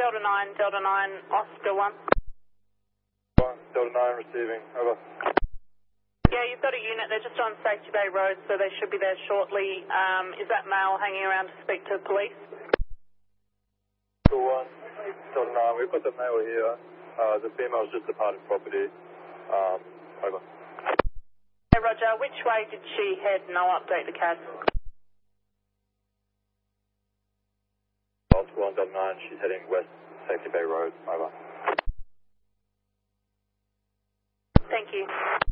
Delta 9, Oscar 1. Delta 9 receiving, over. Yeah, you've got a unit, they're just on Safety Bay Road, so they should be there shortly. Is that male hanging around to speak to the police? Delta 1, Delta 9, we've got the male here. The female's just departed property. Over. Hey Roger, which way did she head? And I'll update the CAD. Delta 1, Delta 9, she's heading west, Safety Bay Road, over. Thank you.